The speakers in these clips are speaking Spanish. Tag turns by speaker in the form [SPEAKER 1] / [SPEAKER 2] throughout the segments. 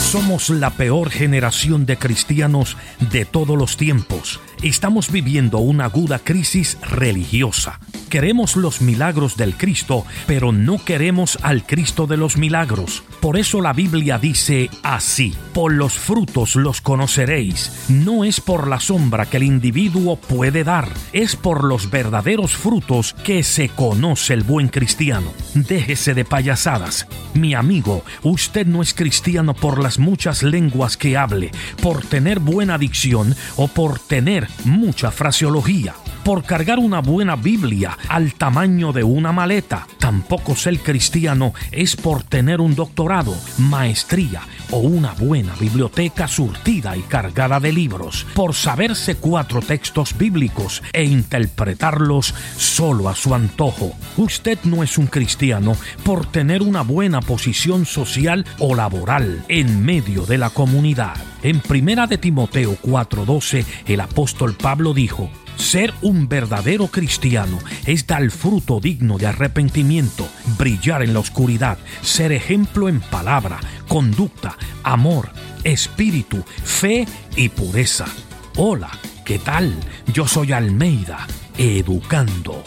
[SPEAKER 1] Somos la peor generación de cristianos de todos los tiempos. Estamos viviendo una aguda crisis religiosa. Queremos los milagros del Cristo, pero no queremos al Cristo de los milagros. Por eso la Biblia dice así: por los frutos los conoceréis. No es por la sombra que el individuo puede dar, es por los verdaderos frutos que se conoce el buen cristiano. Déjese de payasadas. Mi amigo, usted no es cristiano por las muchas lenguas que hable, por tener buena dicción o por tener mucha fraseología, por cargar una buena Biblia al tamaño de una maleta. Tampoco ser cristiano es por tener un doctorado, maestría o una buena biblioteca surtida y cargada de libros, por saberse 4 textos bíblicos e interpretarlos solo a su antojo. Usted no es un cristiano por tener una buena posición social o laboral en medio de la comunidad. En 1 de Timoteo 4:12, el apóstol Pablo dijo: ser un verdadero cristiano es dar fruto digno de arrepentimiento, brillar en la oscuridad, ser ejemplo en palabra, conducta, amor, espíritu, fe y pureza. Hola, ¿qué tal? Yo soy Almeida, educando.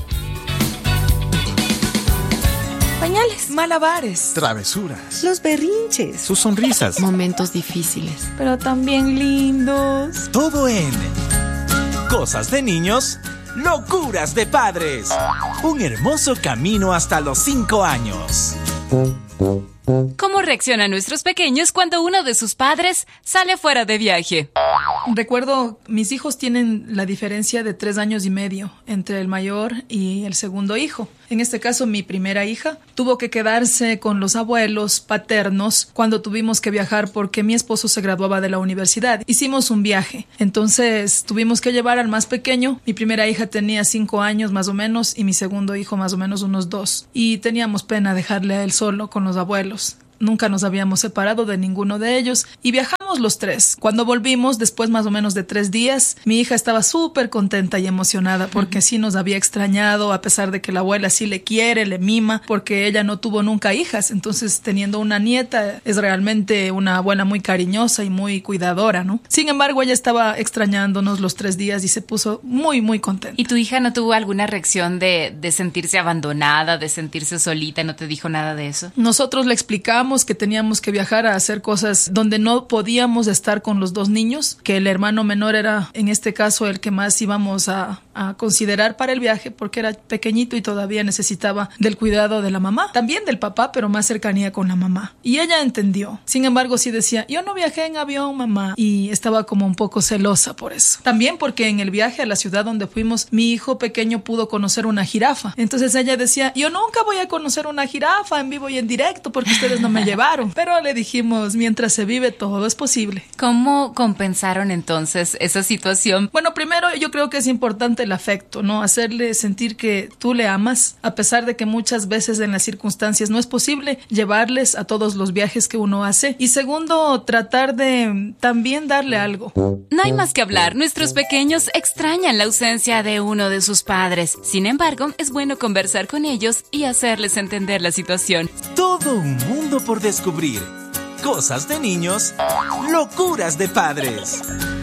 [SPEAKER 2] Pañales,
[SPEAKER 3] malabares, travesuras,
[SPEAKER 2] los berrinches,
[SPEAKER 3] sus sonrisas,
[SPEAKER 4] momentos difíciles,
[SPEAKER 2] pero también lindos.
[SPEAKER 3] Todo en Cosas de Niños, Locuras de Padres. Un hermoso camino hasta los 5 años.
[SPEAKER 4] ¿Cómo reaccionan nuestros pequeños cuando uno de sus padres sale fuera de viaje?
[SPEAKER 5] Recuerdo, mis hijos tienen la diferencia de 3 años y medio entre el mayor y el segundo hijo. En este caso, mi primera hija tuvo que quedarse con los abuelos paternos cuando tuvimos que viajar porque mi esposo se graduaba de la universidad. Hicimos un viaje, entonces tuvimos que llevar al más pequeño. Mi primera hija tenía 5 años más o menos y mi segundo hijo más o menos unos 2. Y teníamos pena dejarle a él solo con los abuelos. Nunca nos habíamos separado de ninguno de ellos y viajamos los 3. Cuando volvimos, después más o menos de 3 días, mi hija estaba súper contenta y emocionada porque sí nos había extrañado, a pesar de que la abuela sí le quiere, le mima, porque ella no tuvo nunca hijas. Entonces, teniendo una nieta, es realmente una abuela muy cariñosa y muy cuidadora, ¿no? Sin embargo, ella estaba extrañándonos los 3 días y se puso muy, muy contenta.
[SPEAKER 4] ¿Y tu hija no tuvo alguna reacción de sentirse abandonada, de sentirse solita? ¿No te dijo nada de eso?
[SPEAKER 5] Nosotros le explicamos que teníamos que viajar a hacer cosas donde no podíamos estar con los 2 niños, que el hermano menor era en este caso el que más íbamos a considerar para el viaje porque era pequeñito y todavía necesitaba del cuidado de la mamá, también del papá, pero más cercanía con la mamá. Y ella entendió. Sin embargo, sí decía: yo no viajé en avión, mamá, y estaba como un poco celosa por eso. También porque en el viaje a la ciudad donde fuimos, mi hijo pequeño pudo conocer una jirafa. Entonces ella decía: yo nunca voy a conocer una jirafa en vivo y en directo porque ustedes no me llevaron. Pero le dijimos: mientras se vive, todo es posible.
[SPEAKER 4] ¿Cómo compensaron entonces esa situación?
[SPEAKER 5] Bueno, primero yo creo que es importante el afecto, ¿no? Hacerle sentir que tú le amas, a pesar de que muchas veces en las circunstancias no es posible llevarles a todos los viajes que uno hace. Y segundo, tratar de también darle algo.
[SPEAKER 4] No hay más que hablar. Nuestros pequeños extrañan la ausencia de uno de sus padres. Sin embargo, es bueno conversar con ellos y hacerles entender la situación.
[SPEAKER 3] Todo un mundo por descubrir. Cosas de Niños, Locuras de Padres.